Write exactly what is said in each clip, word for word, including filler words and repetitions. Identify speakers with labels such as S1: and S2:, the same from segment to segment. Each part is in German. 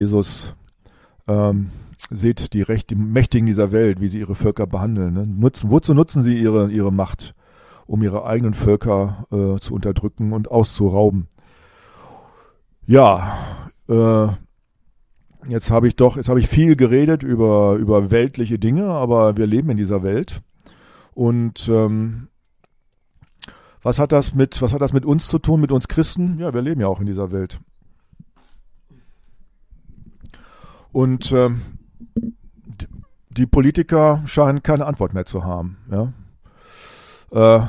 S1: Jesus, ähm, seht die, Recht, die Mächtigen dieser Welt, wie sie ihre Völker behandeln. Ne? Nutzen, wozu nutzen sie ihre, ihre Macht? Um ihre eigenen Völker äh, zu unterdrücken und auszurauben. Ja, äh, jetzt habe ich doch, jetzt habe ich viel geredet über, über weltliche Dinge, aber wir leben in dieser Welt. Und ähm, was hat das mit, was hat das mit uns zu tun, mit uns Christen? Ja, wir leben ja auch in dieser Welt. Und ähm, die Politiker scheinen keine Antwort mehr zu haben. Ja. Äh,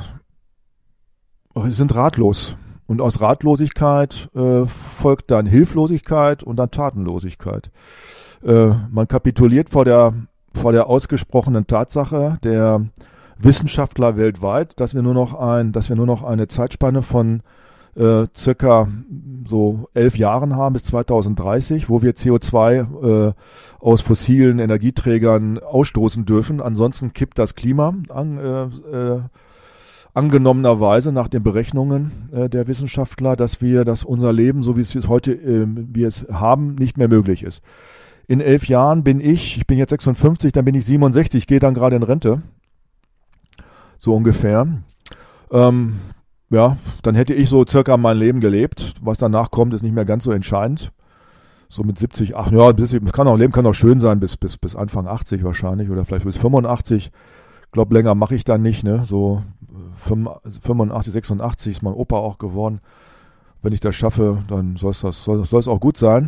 S1: sind ratlos. Und aus Ratlosigkeit äh, folgt dann Hilflosigkeit und dann Tatenlosigkeit. Äh, man kapituliert vor der, vor der ausgesprochenen Tatsache der Wissenschaftler weltweit, dass wir nur noch ein, dass wir nur noch eine Zeitspanne von äh, circa so elf Jahren haben bis zweitausenddreißig, wo wir C O zwei äh, aus fossilen Energieträgern ausstoßen dürfen. Ansonsten kippt das Klima an, äh, äh, angenommenerweise nach den Berechnungen äh, der Wissenschaftler, dass wir, dass unser Leben, so wie es heute äh, wir es haben, nicht mehr möglich ist. In elf Jahren bin ich, ich bin jetzt sechsundfünfzig, dann bin ich siebenundsechzig, gehe dann gerade in Rente, so ungefähr. Ähm, ja, dann hätte ich so circa mein Leben gelebt. Was danach kommt, ist nicht mehr ganz so entscheidend. So mit siebzig, ach ja, bis, kann auch, Leben kann auch schön sein, bis, bis, bis Anfang achtzig wahrscheinlich oder vielleicht bis fünfundachtzig. Ich glaube, länger mache ich dann nicht, ne? So fünfundachtzig, sechsundachtzig ist mein Opa auch geworden. Wenn ich das schaffe, dann soll es das, soll, soll es auch gut sein.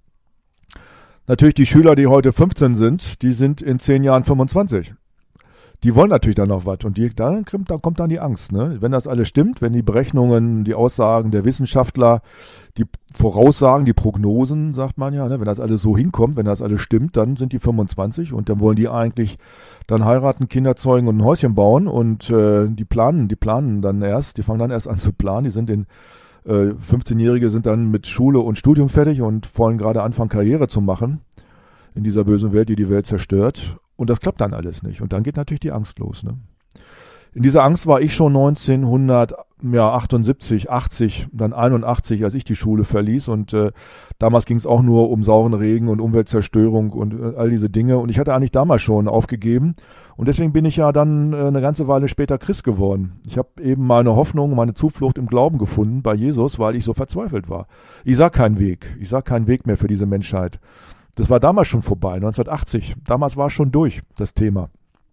S1: Natürlich die Schüler, die heute fünfzehn sind, die sind in zehn Jahren fünfundzwanzig. Die wollen natürlich dann noch was und die, dann, dann kommt dann die Angst. Ne? Wenn das alles stimmt, wenn die Berechnungen, die Aussagen der Wissenschaftler, die Voraussagen, die Prognosen, sagt man ja, ne? Wenn das alles so hinkommt, wenn das alles stimmt, dann sind die fünfundzwanzig und dann wollen die eigentlich dann heiraten, Kinder zeugen und ein Häuschen bauen und äh, die planen, die planen dann erst, die fangen dann erst an zu planen, die sind in äh, fünfzehnjährige sind dann mit Schule und Studium fertig und wollen gerade anfangen, Karriere zu machen in dieser bösen Welt, die die Welt zerstört. Und das klappt dann alles nicht. Und dann geht natürlich die Angst los. Ne? In dieser Angst war ich schon neunzehnhundertachtundsiebzig, achtzig, dann einundachtzig, als ich die Schule verließ. Und äh, damals ging es auch nur um sauren Regen und Umweltzerstörung und äh, all diese Dinge. Und ich hatte eigentlich damals schon aufgegeben. Und deswegen bin ich ja dann äh, eine ganze Weile später Christ geworden. Ich habe eben meine Hoffnung, meine Zuflucht im Glauben gefunden bei Jesus, weil ich so verzweifelt war. Ich sah keinen Weg. Ich sah keinen Weg mehr für diese Menschheit. Das war damals schon vorbei, neunzehnhundertachtzig. Damals war es schon durch, das Thema.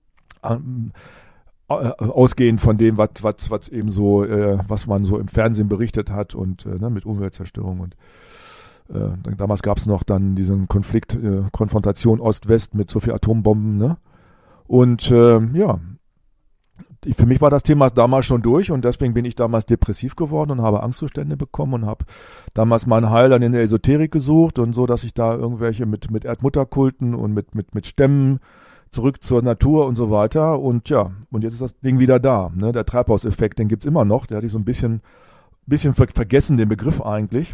S1: Ähm, ausgehend von dem, was, was, was eben so, äh, was man so im Fernsehen berichtet hat und äh, ne, mit Umweltzerstörung und äh, damals gab es noch dann diesen Konflikt, äh, Konfrontation Ost-West mit so viel Atombomben, ne? Und äh, ja, für mich war das Thema damals schon durch und deswegen bin ich damals depressiv geworden und habe Angstzustände bekommen und habe damals mein Heil dann in der Esoterik gesucht und so, dass ich da irgendwelche mit, mit Erdmutterkulten und mit, mit, mit Stämmen zurück zur Natur und so weiter und ja, und jetzt ist das Ding wieder da, ne? Der Treibhauseffekt, den gibt's immer noch, der hatte ich so ein bisschen, bisschen ver- vergessen, den Begriff eigentlich.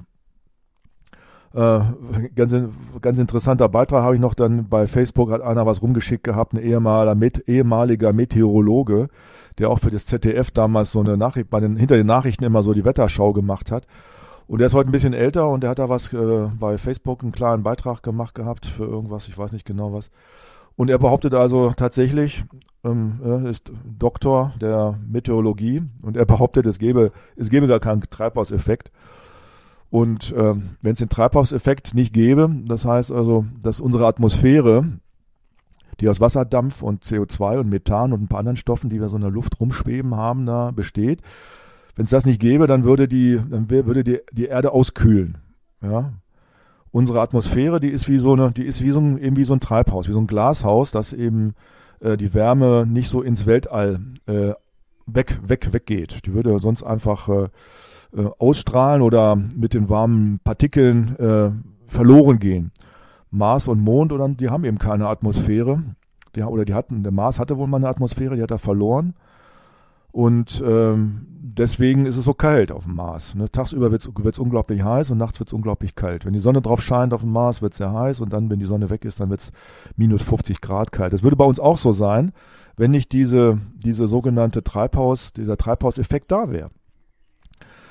S1: Äh, ganz, ganz interessanter Beitrag habe ich noch dann bei Facebook, hat einer was rumgeschickt gehabt, ein ehemaliger, Met, ehemaliger Meteorologe, der auch für das Z D F damals so eine Nachricht, bei den, hinter den Nachrichten immer so die Wetterschau gemacht hat. Und der ist heute ein bisschen älter und der hat da was äh, bei Facebook einen kleinen Beitrag gemacht gehabt für irgendwas, ich weiß nicht genau was. Und er behauptet also tatsächlich, ähm, er ist Doktor der Meteorologie und er behauptet, es gäbe, es gäbe gar keinen Treibhauseffekt. Und ähm, wenn es den Treibhauseffekt nicht gäbe, das heißt also, dass unsere Atmosphäre, die aus Wasserdampf und C O zwei und Methan und ein paar anderen Stoffen, die wir so in der Luft rumschweben haben, da besteht, wenn es das nicht gäbe, dann würde die, dann würde die, die Erde auskühlen. Ja? Unsere Atmosphäre, die ist wie so eine, die ist wie so ein, eben wie so ein Treibhaus, wie so ein Glashaus, das eben äh, die Wärme nicht so ins Weltall äh, weg, weg, weggeht. Die würde sonst einfach äh, äh, ausstrahlen oder mit den warmen Partikeln äh, verloren gehen. Mars und Mond, oder die haben eben keine Atmosphäre. Die, oder die hatten, der Mars hatte wohl mal eine Atmosphäre, die hat er verloren. Und ähm, deswegen ist es so kalt auf dem Mars. Ne? Tagsüber wird es unglaublich heiß und nachts wird es unglaublich kalt. Wenn die Sonne drauf scheint auf dem Mars, wird es sehr heiß und dann, wenn die Sonne weg ist, dann wird es minus fünfzig Grad kalt. Das würde bei uns auch so sein, wenn nicht diese, diese sogenannte Treibhaus, dieser Treibhauseffekt da wäre.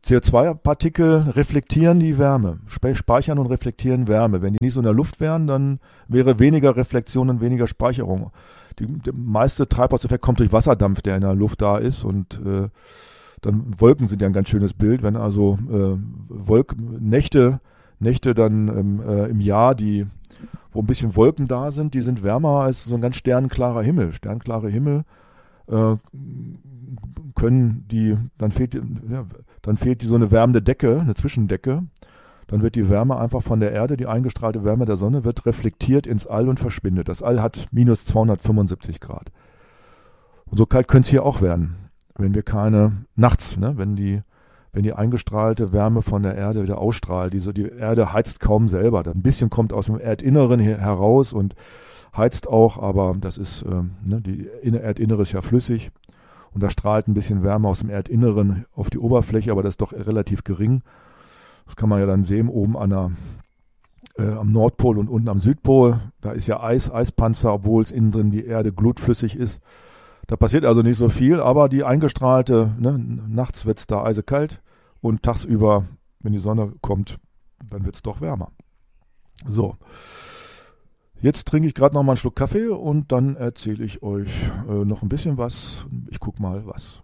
S1: C O zwei Partikel reflektieren die Wärme, speichern und reflektieren Wärme. Wenn die nicht so in der Luft wären, dann wäre weniger Reflexion und weniger Speicherung. Die, der meiste Treibhauseffekt kommt durch Wasserdampf, der in der Luft da ist, und äh, dann Wolken sind ja ein ganz schönes Bild. Wenn also äh, Wolk Nächte, Nächte dann ähm, äh, im Jahr, die, wo ein bisschen Wolken da sind, die sind wärmer als so ein ganz sternklarer Himmel. Sternklare Himmel äh, können die, dann fehlt, ja, dann fehlt die so eine wärmende Decke, eine Zwischendecke. Dann wird die Wärme einfach von der Erde, die eingestrahlte Wärme der Sonne, wird reflektiert ins All und verschwindet. Das All hat minus zweihundertfünfundsiebzig Grad. Und so kalt könnte es hier auch werden, wenn wir keine, nachts, ne, wenn die, wenn die eingestrahlte Wärme von der Erde wieder ausstrahlt. Die, so, die Erde heizt kaum selber. Ein bisschen kommt aus dem Erdinneren heraus und heizt auch, aber das ist, ähm, ne, die Erdinnere ist ja flüssig. Und da strahlt ein bisschen Wärme aus dem Erdinneren auf die Oberfläche, aber das ist doch relativ gering. Das kann man ja dann sehen, oben an der, äh, am Nordpol und unten am Südpol. Da ist ja Eis, Eispanzer, obwohl es innen drin die Erde glutflüssig ist. Da passiert also nicht so viel, aber die eingestrahlte, ne, nachts wird es da eisekalt und tagsüber, wenn die Sonne kommt, dann wird es doch wärmer. So. Jetzt trinke ich gerade noch mal einen Schluck Kaffee und dann erzähle ich euch äh, noch ein bisschen was. Ich gucke mal was.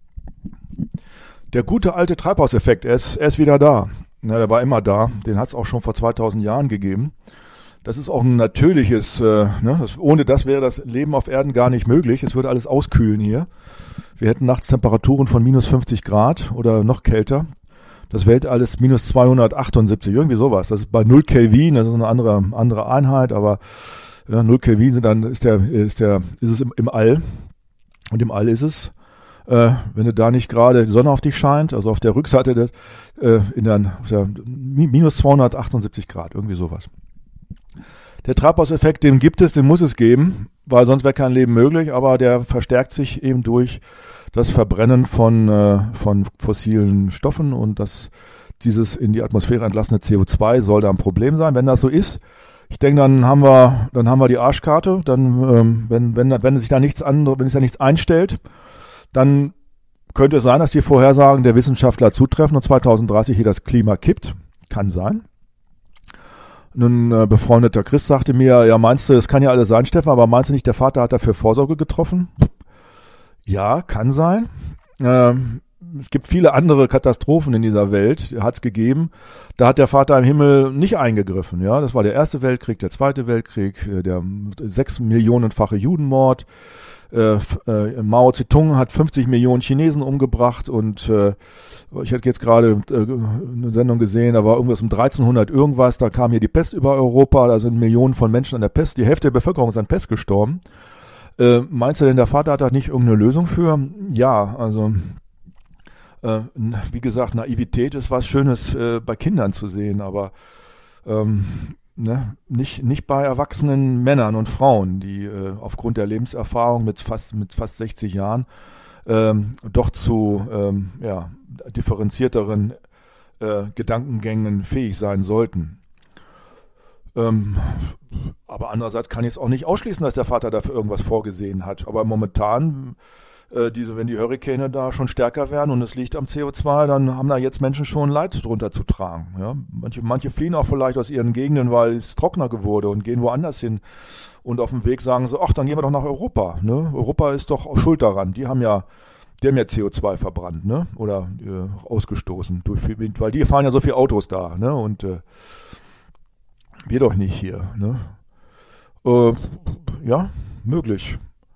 S1: Der gute alte Treibhauseffekt, er ist, er ist wieder da. Ja, der war immer da. Den hat es auch schon vor zweitausend Jahren gegeben. Das ist auch ein natürliches, äh, ne? das, ohne das wäre das Leben auf Erden gar nicht möglich. Es würde alles auskühlen hier. Wir hätten nachts Temperaturen von minus fünfzig Grad oder noch kälter. Das Weltall ist minus zweihundertachtundsiebzig, irgendwie sowas. Das ist bei null Kelvin, das ist eine andere, andere Einheit, aber ja, null Kelvin sind dann, ist der, ist der, ist es im, im All. Und im All ist es, äh, wenn du da nicht gerade die Sonne auf dich scheint, also auf der Rückseite des, äh, in der, auf der minus zweihundertachtundsiebzig Grad, irgendwie sowas. Der Treibhauseffekt, den gibt es, den muss es geben, weil sonst wäre kein Leben möglich, aber der verstärkt sich eben durch das Verbrennen von, äh, von fossilen Stoffen, und das, dieses in die Atmosphäre entlassene C O zwei soll da ein Problem sein. Wenn das so ist, ich denke, dann haben wir, dann haben wir die Arschkarte. Dann, ähm, wenn, wenn, wenn sich da nichts anderes, wenn sich da nichts einstellt, dann könnte es sein, dass die Vorhersagen der Wissenschaftler zutreffen und zweitausenddreißig hier das Klima kippt. Kann sein. Ein äh, befreundeter Christ sagte mir, ja, meinst du, es kann ja alles sein, Stefan, aber meinst du nicht, der Vater hat dafür Vorsorge getroffen? Ja, kann sein. Ähm, es gibt viele andere Katastrophen in dieser Welt, hat es gegeben. Da hat der Vater im Himmel nicht eingegriffen. Ja, das war der Erste Weltkrieg, der Zweite Weltkrieg, der sechs Millionenfache Judenmord. Äh, äh, Mao Zedong hat fünfzig Millionen Chinesen umgebracht, und äh, ich hätte jetzt gerade äh, eine Sendung gesehen, da war irgendwas um dreizehnhundert irgendwas, da kam hier die Pest über Europa, da sind Millionen von Menschen an der Pest, die Hälfte der Bevölkerung ist an Pest gestorben. Äh, meinst du denn, der Vater hat da nicht irgendeine Lösung für? Ja, also äh, wie gesagt, Naivität ist was Schönes äh, bei Kindern zu sehen, aber ähm, ne, nicht, nicht bei erwachsenen Männern und Frauen, die äh, aufgrund der Lebenserfahrung mit fast, mit fast sechzig Jahren ähm, doch zu ähm, ja, differenzierteren äh, Gedankengängen fähig sein sollten. Ähm, aber andererseits kann ich es auch nicht ausschließen, dass der Vater dafür irgendwas vorgesehen hat. Aber momentan, äh, diese, wenn die Hurrikane da schon stärker werden und es liegt am C O zwei, dann haben da jetzt Menschen schon Leid drunter zu tragen. Ja? Manche, manche fliehen auch vielleicht aus ihren Gegenden, weil es trockener wurde, und gehen woanders hin. Und auf dem Weg sagen sie, ach, dann gehen wir doch nach Europa. Ne? Europa ist doch schuld daran. Die haben ja, die haben ja C O zwei verbrannt, ne? Oder äh, ausgestoßen durch viel Wind, weil die fahren ja so viele Autos da, ne? Und äh, wir doch nicht hier, ne? Äh, ja, möglich.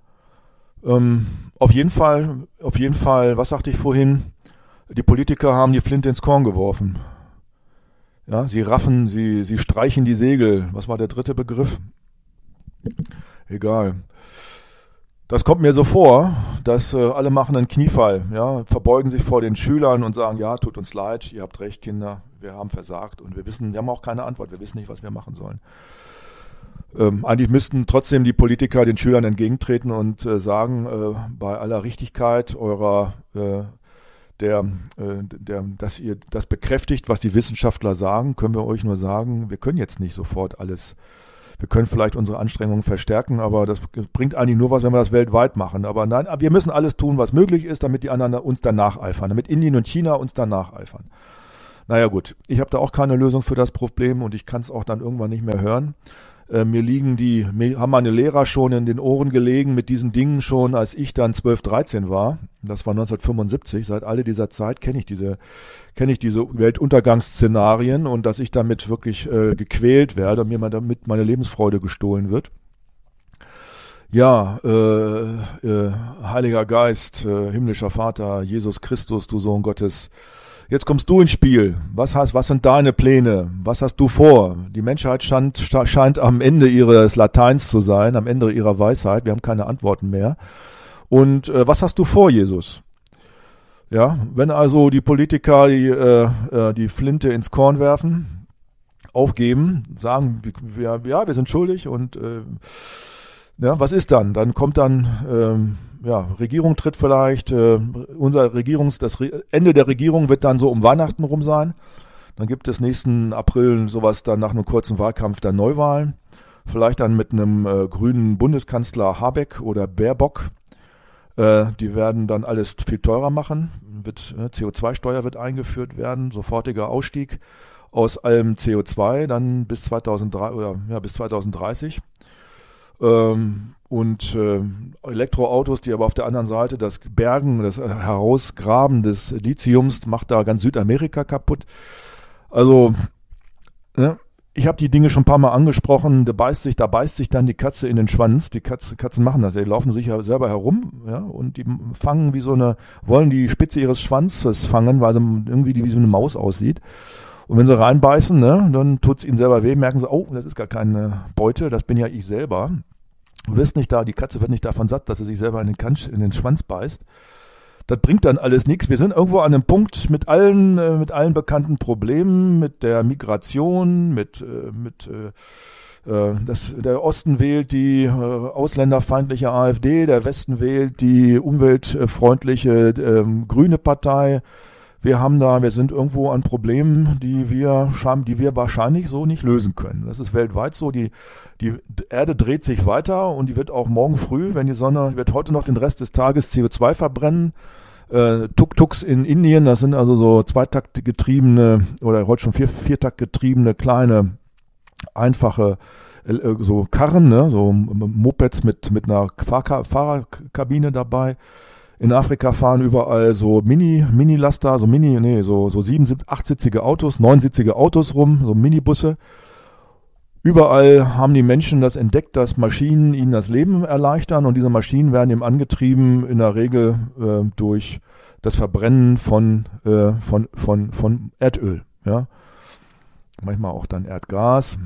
S1: Ähm, auf jeden Fall, auf jeden Fall, was sagte ich vorhin? Die Politiker haben die Flinte ins Korn geworfen. Ja, sie raffen, sie, sie streichen die Segel. Was war der dritte Begriff? Egal. Das kommt mir so vor, dass äh, alle machen einen Kniefall, ja, verbeugen sich vor den Schülern und sagen, ja, tut uns leid, ihr habt recht, Kinder, wir haben versagt, und wir wissen, wir haben auch keine Antwort, wir wissen nicht, was wir machen sollen. Ähm, eigentlich müssten trotzdem die Politiker den Schülern entgegentreten und äh, sagen, äh, bei aller Richtigkeit eurer, äh, der, äh, der, dass ihr das bekräftigt, was die Wissenschaftler sagen, können wir euch nur sagen, wir können jetzt nicht sofort alles wir können vielleicht unsere Anstrengungen verstärken, aber das bringt eigentlich nur was, wenn wir das weltweit machen. Aber nein, wir müssen alles tun, was möglich ist, damit die anderen uns dann nacheifern, damit Indien und China uns dann nacheifern. Naja gut, ich habe da auch keine Lösung für das Problem und ich kann es auch dann irgendwann nicht mehr hören. Äh, mir liegen die, mir haben meine Lehrer schon in den Ohren gelegen mit diesen Dingen schon, als ich dann zwölf, dreizehn war. Das war neunzehnhundertfünfundsiebzig. Seit all dieser Zeit kenne ich diese, kenne ich diese Weltuntergangsszenarien und dass ich damit wirklich äh, gequält werde und mir mal damit meine Lebensfreude gestohlen wird. Ja, äh, äh, Heiliger Geist, äh, himmlischer Vater, Jesus Christus, du Sohn Gottes, jetzt kommst du ins Spiel. Was hast, was sind deine Pläne? Was hast du vor? Die Menschheit scheint, scheint am Ende ihres Lateins zu sein, am Ende ihrer Weisheit. Wir haben keine Antworten mehr. Und äh, was hast du vor, Jesus? Ja, wenn also die Politiker die, äh, äh, die Flinte ins Korn werfen, aufgeben, sagen, wir, ja, wir sind schuldig und äh, ja, was ist dann? Dann kommt dann ähm, ja, Regierung tritt vielleicht, äh, unser Regierungs, das Re- Ende der Regierung wird dann so um Weihnachten rum sein. Dann gibt es nächsten April sowas dann nach einem kurzen Wahlkampf dann Neuwahlen. Vielleicht dann mit einem äh, grünen Bundeskanzler Habeck oder Baerbock. Äh, die werden dann alles viel teurer machen. Wird, äh, C O zwei Steuer wird eingeführt werden, sofortiger Ausstieg aus allem C O zwei dann bis zweitausenddrei oder ja bis zweitausenddreißig. Ähm, und äh, Elektroautos, die aber auf der anderen Seite das Bergen, das Herausgraben des Lithiums macht da ganz Südamerika kaputt. Also, ne, ich habe die Dinge schon ein paar Mal angesprochen, da beißt sich, da beißt sich dann die Katze in den Schwanz. Die Katze, Katzen machen das, die laufen sich ja selber herum, ja, und die fangen wie so eine, wollen die Spitze ihres Schwanzes fangen, weil sie irgendwie die, wie so eine Maus aussieht. Und wenn sie reinbeißen, ne, dann tut's ihnen selber weh, merken sie, oh, das ist gar keine Beute, das bin ja ich selber. Du wirst nicht da, die Katze wird nicht davon satt, dass sie sich selber in den, Kansch, in den Schwanz beißt. Das bringt dann alles nichts. Wir sind irgendwo an einem Punkt mit allen, äh, mit allen bekannten Problemen, mit der Migration, mit, äh, mit äh, äh, das, der Osten wählt die äh, ausländerfeindliche AfD, der Westen wählt die umweltfreundliche äh, grüne Partei. Wir haben da, wir sind irgendwo an Problemen, die wir, die wir wahrscheinlich so nicht lösen können. Das ist weltweit so. Die, die Erde dreht sich weiter und die wird auch morgen früh, wenn die Sonne, wird heute noch den Rest des Tages C O zwei verbrennen. Äh, Tuk-Tuks in Indien, das sind also so zweitaktgetriebene oder heute schon vier, viertaktgetriebene kleine, einfache äh, so Karren, ne? So Mopeds mit, mit einer Fahrka- Fahrerkabine dabei. In Afrika fahren überall so Mini, Mini-Laster, so Mini, nee, so, so sieben, achtsitzige Autos, neunsitzige Autos rum, so Minibusse. Überall haben die Menschen das entdeckt, dass Maschinen ihnen das Leben erleichtern und diese Maschinen werden eben angetrieben in der Regel äh, durch das Verbrennen von, äh, von, von, von Erdöl, ja. Manchmal auch dann Erdgas.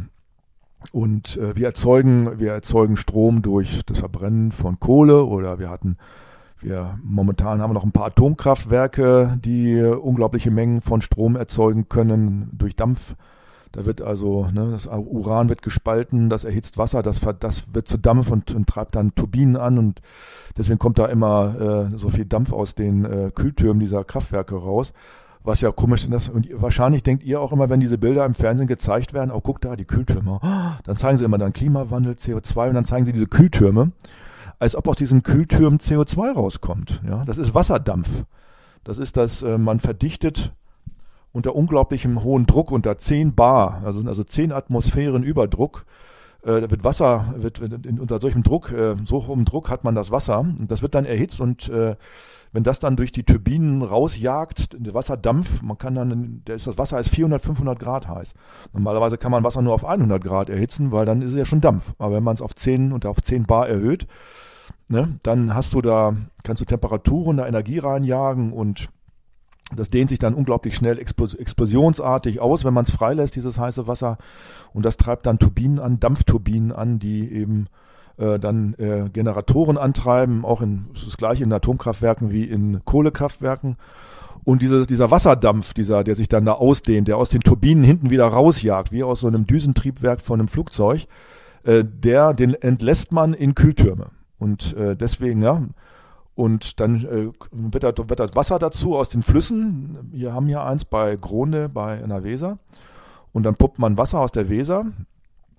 S1: Und äh, wir erzeugen, wir erzeugen Strom durch das Verbrennen von Kohle oder wir hatten Wir, momentan haben wir noch ein paar Atomkraftwerke, die unglaubliche Mengen von Strom erzeugen können durch Dampf. Da wird also, ne, das Uran wird gespalten, das erhitzt Wasser, das, das wird zu Dampf und, und treibt dann Turbinen an und deswegen kommt da immer äh, so viel Dampf aus den äh, Kühltürmen dieser Kraftwerke raus. Was ja komisch ist, und wahrscheinlich denkt ihr auch immer, wenn diese Bilder im Fernsehen gezeigt werden, oh guck da, die Kühltürme, oh, dann zeigen sie immer dann Klimawandel, C O zwei und dann zeigen sie diese Kühltürme, als ob aus diesen Kühltürmen C O zwei rauskommt. Ja, das ist Wasserdampf. Das ist das, äh, man verdichtet unter unglaublichem hohen Druck, unter zehn Bar, also, also zehn Atmosphären Überdruck, äh, da wird Wasser, wird, wird in, unter solchem Druck, äh, so hohem Druck hat man das Wasser und das wird dann erhitzt und äh, wenn das dann durch die Turbinen rausjagt, der Wasserdampf, man kann dann, der ist, das Wasser ist vierhundert, fünfhundert Grad heiß. Normalerweise kann man Wasser nur auf hundert Grad erhitzen, weil dann ist es ja schon Dampf. Aber wenn man es auf zehn und auf zehn Bar erhöht, ne, dann hast du da, kannst du Temperaturen, da Energie reinjagen und das dehnt sich dann unglaublich schnell explosionsartig aus, wenn man es freilässt, dieses heiße Wasser. Und das treibt dann Turbinen an, Dampfturbinen an, die eben äh, dann äh, Generatoren antreiben, auch in, das gleiche in Atomkraftwerken wie in Kohlekraftwerken. Und dieses, dieser Wasserdampf, dieser, der sich dann da ausdehnt, der aus den Turbinen hinten wieder rausjagt, wie aus so einem Düsentriebwerk von einem Flugzeug, äh, der, den entlässt man in Kühltürme. Und äh, deswegen, ja, und dann äh, wird, das, wird das Wasser dazu aus den Flüssen. Wir haben hier eins bei Gronde, bei einer Weser. Und dann pumpt man Wasser aus der Weser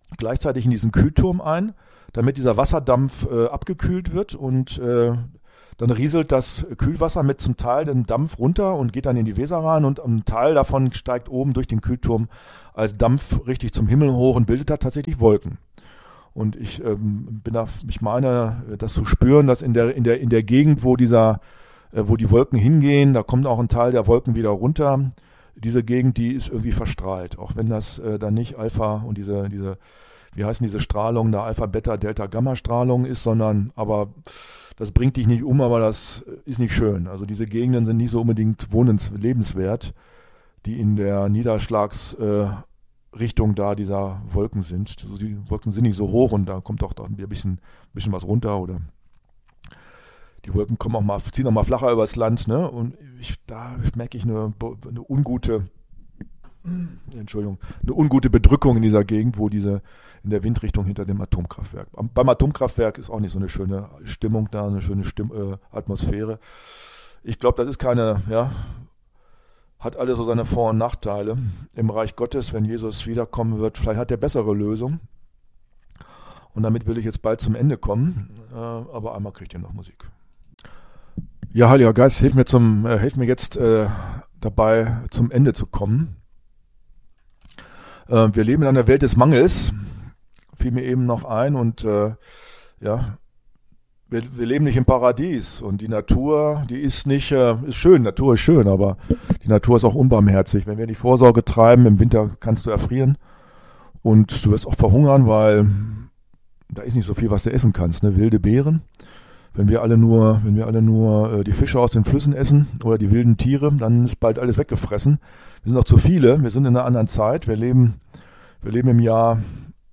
S1: gleichzeitig in diesen Kühlturm ein, damit dieser Wasserdampf äh, abgekühlt wird und äh, dann rieselt das Kühlwasser mit zum Teil dem Dampf runter und geht dann in die Weser rein und ein Teil davon steigt oben durch den Kühlturm als Dampf richtig zum Himmel hoch und bildet da tatsächlich Wolken. Und ich ähm, bin da, ich meine, das zu spüren, dass in der, in der, in der Gegend, wo dieser, äh, wo die Wolken hingehen, da kommt auch ein Teil der Wolken wieder runter. Diese Gegend, die ist irgendwie verstrahlt, auch wenn das äh, dann nicht Alpha und diese, diese, wie heißen diese Strahlung, da Alpha, Beta, Delta, Gamma Strahlung ist, sondern, aber das bringt dich nicht um, aber das ist nicht schön. Also diese Gegenden sind nicht so unbedingt wohnens, lebenswert, die in der Niederschlagsrichtung äh, da dieser Wolken sind. Also die Wolken sind nicht so hoch und da kommt auch da ein bisschen, bisschen was runter oder die Wolken kommen auch mal, ziehen auch mal flacher übers Land, ne? Und ich, da merke ich eine, eine ungute, Entschuldigung, eine ungute Bedrückung in dieser Gegend, wo diese in der Windrichtung hinter dem Atomkraftwerk. Beim Atomkraftwerk ist auch nicht so eine schöne Stimmung da, eine schöne Stimm, äh, Atmosphäre. Ich glaube, das ist keine, ja, hat alles so seine Vor- und Nachteile. Im Reich Gottes, wenn Jesus wiederkommen wird, vielleicht hat er bessere Lösungen. Und damit will ich jetzt bald zum Ende kommen. Äh, aber einmal kriegt ihr noch Musik. Ja, Heiliger Geist, hilf mir zum, äh, hilf mir jetzt äh, dabei, zum Ende zu kommen. Äh, wir leben in einer Welt des Mangels, fiel mir eben noch ein, und äh, ja, wir, wir leben nicht im Paradies und die Natur, die ist nicht, äh, ist schön, Natur ist schön, aber die Natur ist auch unbarmherzig. Wenn wir nicht Vorsorge treiben, im Winter kannst du erfrieren und du wirst auch verhungern, weil da ist nicht so viel, was du essen kannst, ne? Wilde Beeren. Wenn wir alle nur, wenn wir alle nur äh, die Fische aus den Flüssen essen oder die wilden Tiere, dann ist bald alles weggefressen. Wir sind noch zu viele, wir sind in einer anderen Zeit, wir leben, wir leben im Jahr,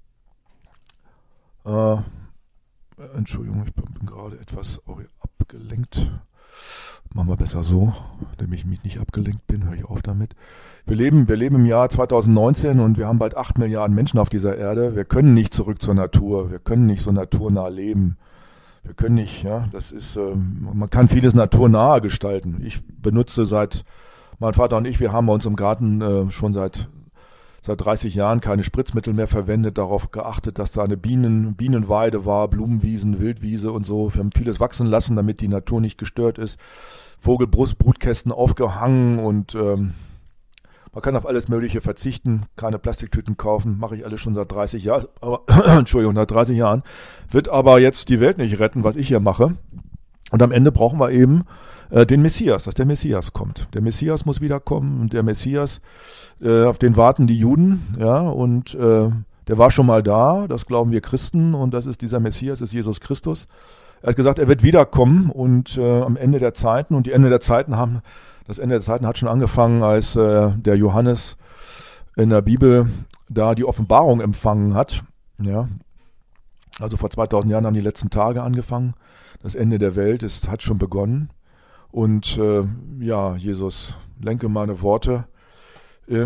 S1: äh, Entschuldigung, ich bin, bin gerade etwas abgelenkt. Machen wir besser so, damit ich mich nicht abgelenkt bin, höre ich auf damit. Wir leben, wir leben im Jahr zwanzig neunzehn und wir haben bald acht Milliarden Menschen auf dieser Erde. Wir können nicht zurück zur Natur, wir können nicht so naturnah leben. Wir können nicht, ja, das ist, ähm, man kann vieles naturnah gestalten. Ich benutze seit, mein Vater und ich, wir haben bei uns im Garten äh, schon seit seit dreißig Jahren keine Spritzmittel mehr verwendet, darauf geachtet, dass da eine Bienen, Bienenweide war, Blumenwiesen, Wildwiese und so. Wir haben vieles wachsen lassen, damit die Natur nicht gestört ist. Vogelbrutkästen aufgehangen und ähm, man kann auf alles Mögliche verzichten, keine Plastiktüten kaufen, mache ich alles schon seit dreißig Jahren, aber, Entschuldigung, seit dreißig Jahren, wird aber jetzt die Welt nicht retten, was ich hier mache. Und am Ende brauchen wir eben äh, den Messias, dass der Messias kommt. Der Messias muss wiederkommen und der Messias, äh, auf den warten die Juden, ja, und äh, der war schon mal da, das glauben wir Christen, und das ist dieser Messias, ist Jesus Christus. Er hat gesagt, er wird wiederkommen und äh, am Ende der Zeiten, und die Ende der Zeiten haben, das Ende der Zeiten hat schon angefangen, als äh, der Johannes in der Bibel da die Offenbarung empfangen hat, ja. Also vor zweitausend Jahren haben die letzten Tage angefangen. Das Ende der Welt ist, hat schon begonnen. Und äh, ja, Jesus, lenke meine Worte. Äh,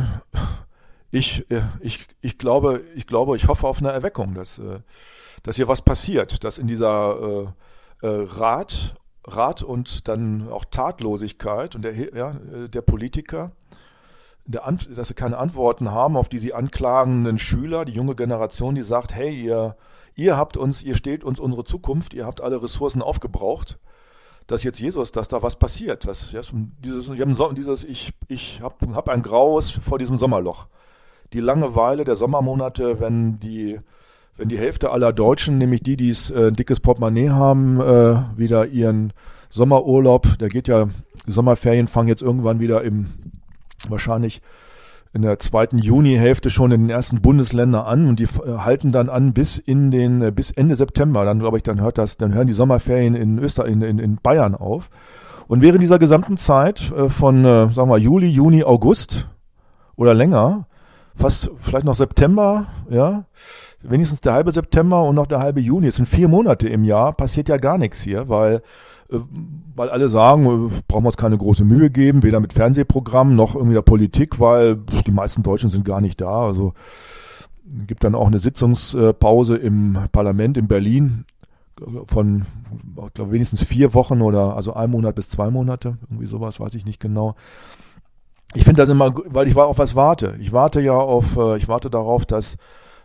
S1: ich, äh, ich, ich glaube, ich glaube, ich hoffe auf eine Erweckung, dass, äh, dass hier was passiert, dass in dieser äh, äh, Rat, Rat und dann auch Tatlosigkeit und der, ja, der Politiker, der Ant- dass sie keine Antworten haben auf die sie anklagenden Schüler, die junge Generation, die sagt, hey, ihr Ihr habt uns, ihr stehlt uns unsere Zukunft, ihr habt alle Ressourcen aufgebraucht, dass jetzt Jesus, dass da was passiert. Das, ja, dieses, ich habe dieses, ich, ich habe hab ein Graus vor diesem Sommerloch. Die Langeweile der Sommermonate, wenn die, wenn die Hälfte aller Deutschen, nämlich die, die es äh, ein dickes Portemonnaie haben, äh, wieder ihren Sommerurlaub, der geht ja, die Sommerferien fangen jetzt irgendwann wieder im, wahrscheinlich in der zweiten Junihälfte schon in den ersten Bundesländern an, und die äh, halten dann an bis in den äh, bis Ende September. Dann glaube ich, dann hört das, dann hören die Sommerferien in Österreich, in, in, in Bayern auf. Und während dieser gesamten Zeit äh, von äh, sagen wir Juli, Juni, August oder länger, fast vielleicht noch September, ja, wenigstens der halbe September und noch der halbe Juni, es sind vier Monate im Jahr, passiert ja gar nichts hier, weil weil alle sagen, brauchen wir uns keine große Mühe geben, weder mit Fernsehprogrammen noch irgendwie der Politik, weil die meisten Deutschen sind gar nicht da. Also gibt dann auch eine Sitzungspause im Parlament in Berlin von, ich glaube, wenigstens vier Wochen oder also ein Monat bis zwei Monate, irgendwie sowas, weiß ich nicht genau. Ich finde das immer, weil ich auf was warte. Ich warte ja auf, ich warte darauf, dass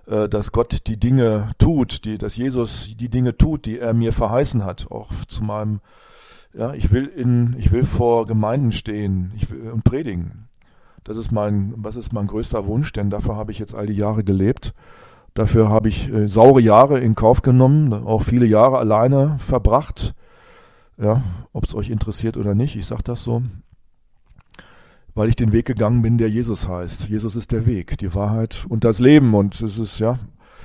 S1: äh, dass Gott die Dinge tut, die, dass Jesus die Dinge tut, die er mir verheißen hat, auch zu meinem, ja, ich will in, ich will vor Gemeinden stehen, ich will, und predigen. Das ist mein, was ist mein größter Wunsch, denn dafür habe ich jetzt all die Jahre gelebt. Dafür habe ich äh, saure Jahre in Kauf genommen, auch viele Jahre alleine verbracht. Ja, ob es euch interessiert oder nicht, ich sage das so, weil ich den Weg gegangen bin, der Jesus heißt. Jesus ist der Weg, die Wahrheit und das Leben. Und es ist, ja,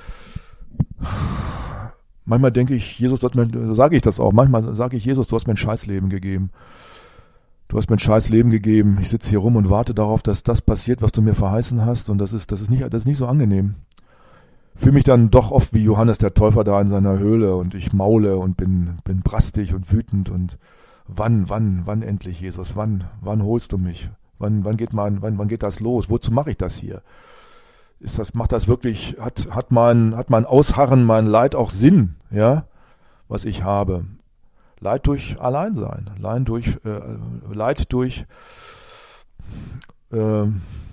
S1: manchmal denke ich, Jesus, du hast mir, sage ich das auch, manchmal sage ich, Jesus, du hast mir ein Scheißleben gegeben. Du hast mir ein Scheißleben gegeben. Ich sitze hier rum und warte darauf, dass das passiert, was du mir verheißen hast. Und das ist, das ist nicht, das ist nicht so angenehm. Fühle mich dann doch oft wie Johannes der Täufer da in seiner Höhle und ich maule und bin, bin brastig und wütend und wann, wann, wann endlich, Jesus, wann, wann holst du mich? Wann, wann geht mein, wann, wann geht das los? Wozu mache ich das hier? Ist das, macht das wirklich, hat, hat mein, hat mein Ausharren, mein Leid auch Sinn, ja, was ich habe? Leid durch Alleinsein, Leid durch, äh, Leid durch, äh,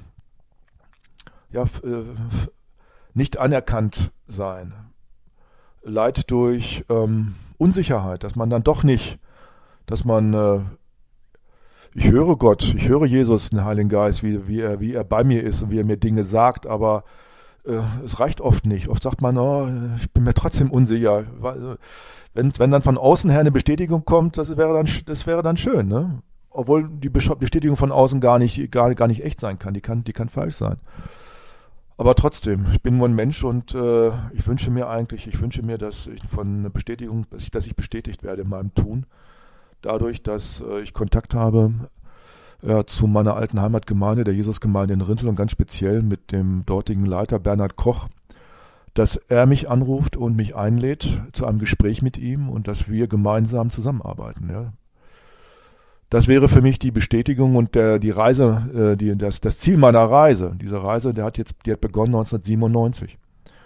S1: ja, äh, nicht anerkannt sein, Leid durch ähm, Unsicherheit, dass man dann doch nicht, dass man, äh, ich höre Gott, ich höre Jesus, den Heiligen Geist, wie, wie, er, wie er bei mir ist und wie er mir Dinge sagt, aber äh, es reicht oft nicht. Oft sagt man, oh, ich bin mir trotzdem unsicher. Wenn, wenn dann von außen her eine Bestätigung kommt, das wäre dann, das wäre dann schön, ne? Obwohl die Bestätigung von außen gar nicht, gar, gar nicht echt sein kann, die kann, die kann falsch sein. Aber trotzdem, ich bin nur ein Mensch und äh, ich wünsche mir eigentlich, ich wünsche mir, dass ich von einer Bestätigung, dass ich, dass ich bestätigt werde in meinem Tun, dadurch, dass äh, ich Kontakt habe äh, zu meiner alten Heimatgemeinde, der Jesusgemeinde in Rintel und ganz speziell mit dem dortigen Leiter Bernhard Koch, dass er mich anruft und mich einlädt zu einem Gespräch mit ihm und dass wir gemeinsam zusammenarbeiten. Ja. Das wäre für mich die Bestätigung und der, die Reise, äh, die, das, das Ziel meiner Reise. Diese Reise, der hat jetzt, die hat begonnen neunzehnhundertsiebenundneunzig.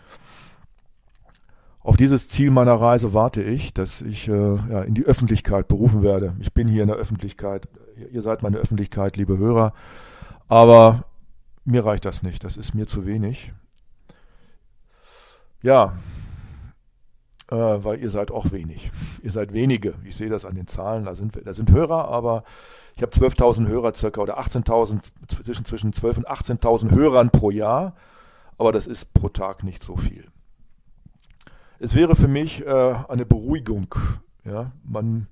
S1: Auf dieses Ziel meiner Reise warte ich, dass ich äh, ja, in die Öffentlichkeit berufen werde. Ich bin hier in der Öffentlichkeit. Ihr seid meine Öffentlichkeit, liebe Hörer. Aber mir reicht das nicht. Das ist mir zu wenig. Ja, äh, weil ihr seid auch wenig. Ihr seid wenige. Ich sehe das an den Zahlen. Da sind, da sind Hörer, aber ich habe zwölftausend Hörer circa oder achtzehntausend, zwischen, zwischen zwölf und achtzehntausend Hörern pro Jahr. Aber das ist pro Tag nicht so viel. Es wäre für mich äh, eine Beruhigung. Ja, man,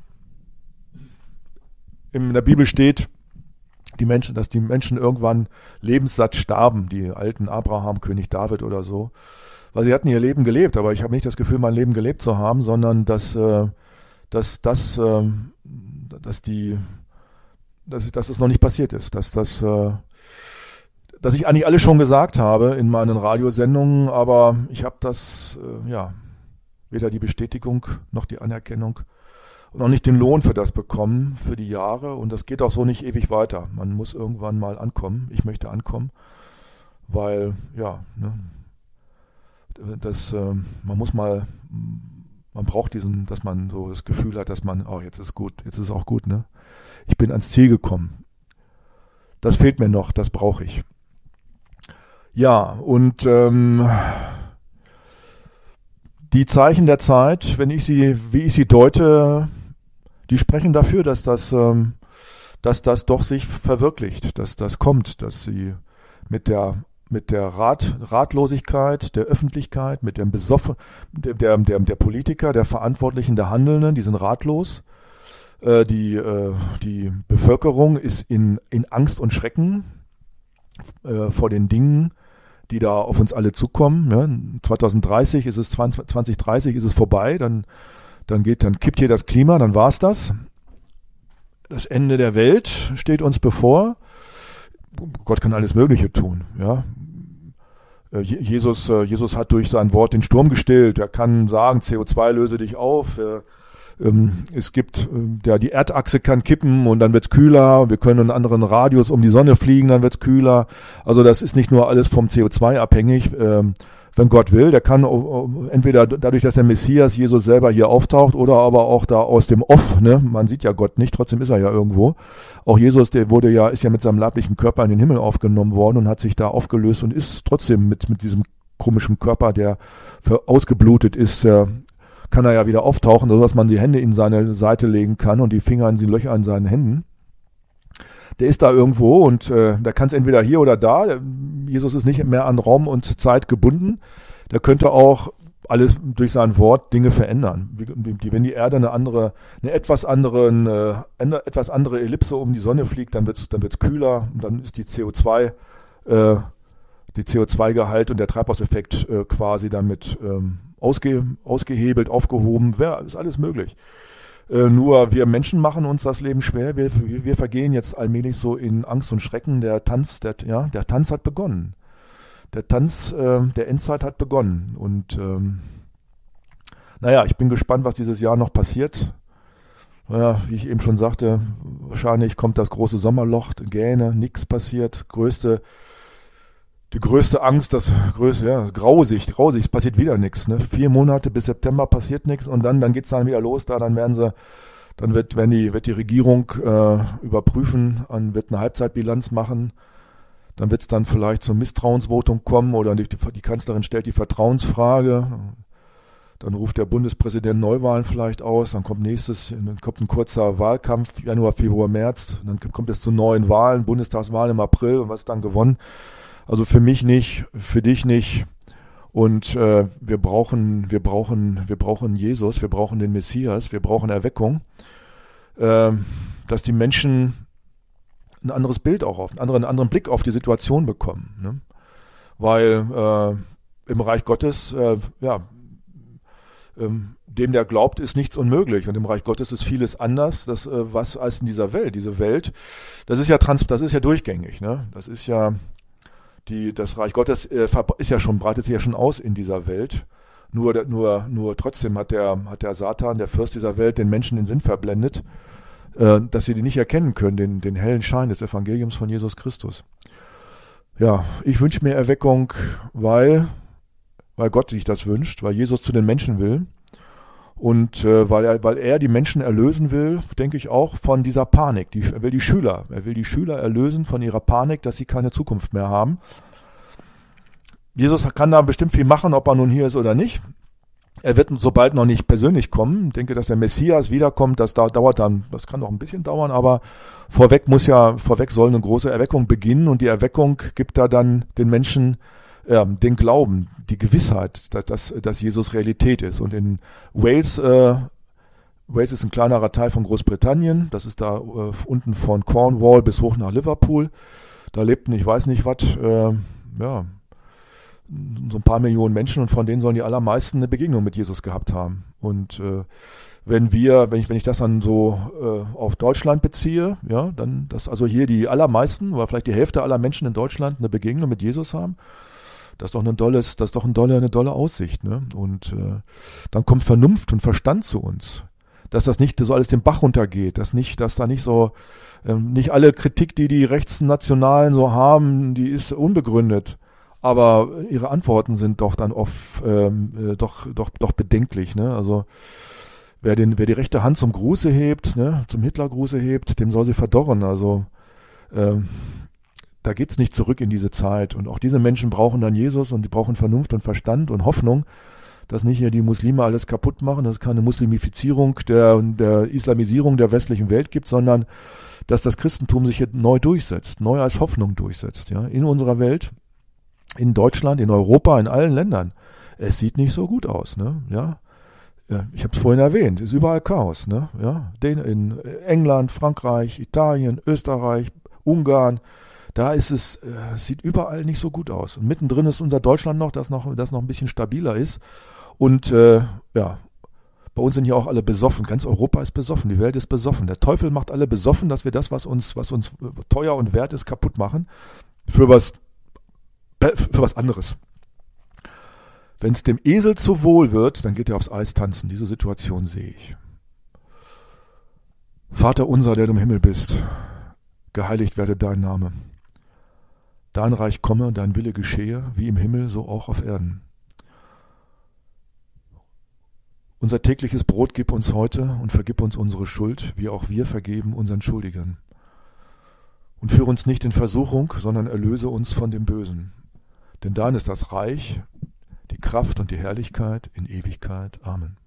S1: in der Bibel steht, die Menschen, dass die Menschen irgendwann lebenssatt starben, die alten Abraham, König David oder so. Weil sie hatten ihr Leben gelebt, aber ich habe nicht das Gefühl, mein Leben gelebt zu haben, sondern dass, äh, dass, dass, äh, dass, die, dass, dass es noch nicht passiert ist, dass, dass, äh, dass ich eigentlich alles schon gesagt habe in meinen Radiosendungen, aber ich habe das, äh, ja, weder die Bestätigung noch die Anerkennung und auch nicht den Lohn für das bekommen, für die Jahre. Und das geht auch so nicht ewig weiter. Man muss irgendwann mal ankommen. Ich möchte ankommen, weil, ja, ne, das, äh, man muss mal, man braucht diesen, dass man so das Gefühl hat, dass man, oh, jetzt ist gut, jetzt ist auch gut, ne? Ich bin ans Ziel gekommen. Das fehlt mir noch, das brauche ich. Ja, und ähm, die Zeichen der Zeit, wenn ich sie, wie ich sie deute, die sprechen dafür, dass das, ähm, dass das doch sich verwirklicht, dass das kommt, dass sie mit der mit der Rat, Ratlosigkeit der Öffentlichkeit, mit dem Besoffen, der, der, der, der Politiker, der Verantwortlichen, der Handelnden, die sind ratlos. Äh, die, äh, die Bevölkerung ist in, in Angst und Schrecken äh, vor den Dingen, die da auf uns alle zukommen. Ja, zwanzig dreißig ist es, zwanzig dreißig ist es vorbei, dann, dann geht, dann kippt hier das Klima, dann war's das. Das Ende der Welt steht uns bevor. Gott kann alles Mögliche tun, ja. Jesus, Jesus hat durch sein Wort den Sturm gestillt. Er kann sagen, C O zwei löse dich auf. Es gibt, ja, die Erdachse kann kippen und dann wird's kühler. Wir können einen anderen Radius um die Sonne fliegen, dann wird's kühler. Also das ist nicht nur alles vom C O zwei abhängig. Wenn Gott will, der kann entweder dadurch, dass der Messias, Jesus selber hier auftaucht, oder aber auch da aus dem Off, ne? Man sieht ja Gott nicht, trotzdem ist er ja irgendwo. Auch Jesus, der wurde ja, ist ja mit seinem leiblichen Körper in den Himmel aufgenommen worden und hat sich da aufgelöst und ist trotzdem mit, mit diesem komischen Körper, der für ausgeblutet ist, äh, kann er ja wieder auftauchen, sodass man die Hände in seine Seite legen kann und die Finger in die Löcher an seinen Händen. Der ist da irgendwo und äh, der kann es entweder hier oder da. Jesus ist nicht mehr an Raum und Zeit gebunden. Der könnte auch alles durch sein Wort Dinge verändern. Wie, wenn die Erde eine andere, eine etwas anderen, äh, eine etwas andere Ellipse um die Sonne fliegt, dann wird's, dann wird's kühler und dann ist die C O zwei, äh, die C O zwei Gehalt und der Treibhauseffekt äh, quasi damit ähm, ausge, ausgehebelt, aufgehoben. Wär, ist alles möglich. Äh, nur wir Menschen machen uns das Leben schwer. Wir, wir vergehen jetzt allmählich so in Angst und Schrecken. Der Tanz, der, ja, der Tanz hat begonnen. Der Tanz äh, der Endzeit hat begonnen. Und ähm, naja, ich bin gespannt, was dieses Jahr noch passiert. Naja, wie ich eben schon sagte, wahrscheinlich kommt das große Sommerloch, Gähne, nichts passiert. Größte, die größte Angst, das größte, ja, Grausicht, Grausicht, es passiert wieder nichts. Ne? Vier Monate bis September passiert nichts und dann, dann geht's dann wieder los. Da, dann werden sie, dann wird, wenn die, wird die Regierung äh, überprüfen, an, wird eine Halbzeitbilanz machen. Dann wird es dann vielleicht zum Misstrauensvotum kommen oder die, die Kanzlerin stellt die Vertrauensfrage. Dann ruft der Bundespräsident Neuwahlen vielleicht aus. Dann kommt nächstes, dann kommt ein kurzer Wahlkampf, Januar, Februar, März. Dann kommt es zu neuen Wahlen, Bundestagswahlen im April und was ist dann gewonnen? Also für mich nicht, für dich nicht. Und äh, wir brauchen, wir brauchen, wir brauchen Jesus, wir brauchen den Messias, wir brauchen Erweckung, äh, dass die Menschen ein anderes Bild auch auf, einen anderen, einen anderen Blick auf die Situation bekommen. Ne? Weil äh, im Reich Gottes, äh, ja, ähm, dem der glaubt, ist nichts unmöglich. Und im Reich Gottes ist vieles anders, das, äh, was als in dieser Welt. Diese Welt, das ist ja trans, das ist ja durchgängig. Ne? Das ist ja die, das Reich Gottes äh, ist ja schon, breitet sich ja schon aus in dieser Welt. Nur, nur, nur trotzdem hat der, hat der Satan, der Fürst dieser Welt, den Menschen den Sinn verblendet, dass sie die nicht erkennen können, den, den hellen Schein des Evangeliums von Jesus Christus. Ja, ich wünsche mir Erweckung, weil, weil Gott sich das wünscht, weil Jesus zu den Menschen will und äh, weil, er, weil er die Menschen erlösen will, denke ich auch, von dieser Panik. Die, er will die Schüler, er will die Schüler erlösen von ihrer Panik, dass sie keine Zukunft mehr haben. Jesus kann da bestimmt viel machen, ob er nun hier ist oder nicht. Er wird sobald noch nicht persönlich kommen. Ich denke, dass der Messias wiederkommt, das dauert dann, das kann noch ein bisschen dauern, aber vorweg muss ja, vorweg soll eine große Erweckung beginnen und die Erweckung gibt da dann den Menschen äh, den Glauben, die Gewissheit, dass, dass, dass Jesus Realität ist. Und in Wales, äh, Wales ist ein kleinerer Teil von Großbritannien, das ist da äh, unten von Cornwall bis hoch nach Liverpool. Da lebten, ich weiß nicht was, äh, ja, so ein paar Millionen Menschen und von denen sollen die allermeisten eine Begegnung mit Jesus gehabt haben. Und äh, wenn wir, wenn ich, wenn ich das dann so äh, auf Deutschland beziehe, ja, dann, dass also hier die allermeisten oder vielleicht die Hälfte aller Menschen in Deutschland eine Begegnung mit Jesus haben, das ist doch eine dolles, das ist doch eine dolle, eine dolle Aussicht, ne? Und äh, dann kommt Vernunft und Verstand zu uns, dass das nicht so alles den Bach runtergeht, dass nicht, dass da nicht so ähm, nicht alle Kritik, die die Rechtsnationalen so haben, die ist unbegründet. Aber ihre Antworten sind doch dann oft ähm, äh, doch, doch, doch bedenklich. Ne? Also wer, den, wer die rechte Hand zum Gruße hebt, ne, zum Hitlergruße hebt, dem soll sie verdorren. Also ähm, da geht's nicht zurück in diese Zeit. Und auch diese Menschen brauchen dann Jesus und die brauchen Vernunft und Verstand und Hoffnung, dass nicht hier die Muslime alles kaputt machen, dass es keine Muslimifizierung der, der Islamisierung der westlichen Welt gibt, sondern dass das Christentum sich hier neu durchsetzt, neu als Hoffnung durchsetzt, ja, in unserer Welt. In Deutschland, in Europa, in allen Ländern. Es sieht nicht so gut aus, ne? Ja. Ich habe es vorhin erwähnt, ist überall Chaos, ne? Ja. In England, Frankreich, Italien, Österreich, Ungarn, da ist es, es sieht überall nicht so gut aus. Und mittendrin ist unser Deutschland noch, das noch, das noch ein bisschen stabiler ist. Und äh, ja, bei uns sind ja auch alle besoffen. Ganz Europa ist besoffen, die Welt ist besoffen. Der Teufel macht alle besoffen, dass wir das, was uns, was uns teuer und wert ist, kaputt machen. Für was für was anderes. Wenn es dem Esel zu wohl wird, dann geht er aufs Eis tanzen. Diese Situation sehe ich. Vater unser, der du im Himmel bist, geheiligt werde dein Name. Dein Reich komme, dein Wille geschehe, wie im Himmel, so auch auf Erden. Unser tägliches Brot gib uns heute und vergib uns unsere Schuld, wie auch wir vergeben unseren Schuldigern. Und führe uns nicht in Versuchung, sondern erlöse uns von dem Bösen. Denn dein ist das Reich, die Kraft und die Herrlichkeit in Ewigkeit. Amen.